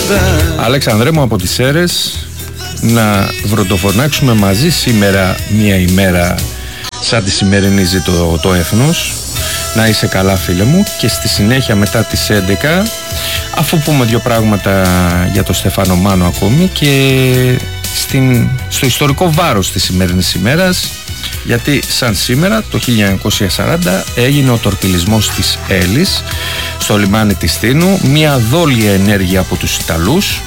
Αλέξανδρέ μου από τις Σέρρες, να βροντοφωνάξουμε μαζί σήμερα μια ημέρα σαν τη σημερινή ζει το έθνος. Να είσαι καλά φίλε μου, και στη συνέχεια μετά τις 11, αφού πούμε δύο πράγματα για το Στέφανο Μάνο ακόμη, και στο ιστορικό βάρος της σημερινής ημέρας, γιατί σαν σήμερα το 1940 έγινε ο τορπιλισμός της Έλλης στο λιμάνι της Τίνου, μια δόλια ενέργεια από τους Ιταλούς,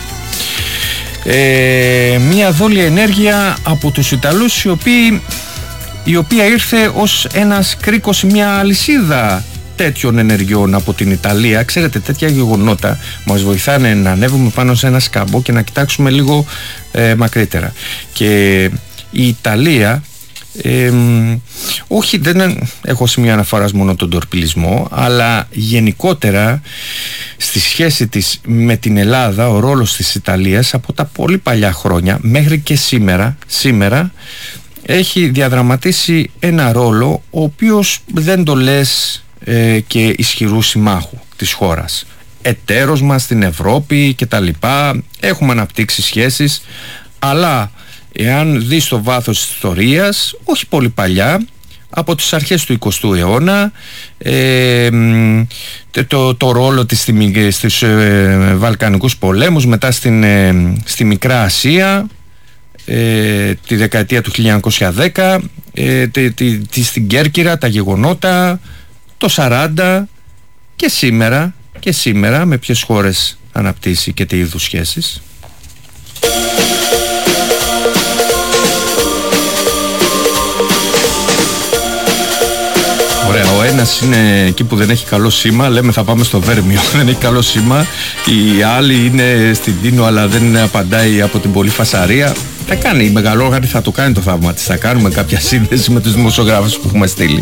μια δόλια ενέργεια από τους Ιταλούς η οποία ήρθε ως ένας κρίκος, μια αλυσίδα τέτοιων ενεργειών από την Ιταλία. Ξέρετε, τέτοια γεγονότα μας βοηθάνε να ανέβουμε πάνω σε ένα σκάμπο και να κοιτάξουμε λίγο μακρύτερα. Και η Ιταλία, όχι, δεν έχω σημείο αναφοράς μόνο τον τορπιλισμό, αλλά γενικότερα στη σχέση της με την Ελλάδα, ο ρόλος της Ιταλίας από τα πολύ παλιά χρόνια μέχρι και σήμερα έχει διαδραματίσει ένα ρόλο ο οποίος δεν το λες και ισχυρού συμμάχου της χώρας, εταίρος μας στην Ευρώπη και τα λοιπά. Έχουμε αναπτύξει σχέσεις, αλλά εάν δεις το βάθος της ιστορίας, όχι πολύ παλιά, από τις αρχές του 20ου αιώνα, το ρόλο της στους Βαλκανικούς πολέμους, μετά στη Μικρά Ασία, τη δεκαετία του 1910, στην Κέρκυρα, τα γεγονότα, το 40 και σήμερα με ποιες χώρες αναπτύσσει και τι είδους σχέσεις. Ωραία, ο ένας είναι εκεί που δεν έχει καλό σήμα, λέμε θα πάμε στο Βέρμιο, δεν έχει καλό σήμα. Η άλλη είναι στην Τίνο αλλά δεν απαντάει από την πολλή φασαρία. Θα κάνει η μεγαλόργαρη, θα το κάνει το θαύμα της, θα κάνουμε κάποια σύνδεση με τους δημοσιογράφους που έχουμε στείλει.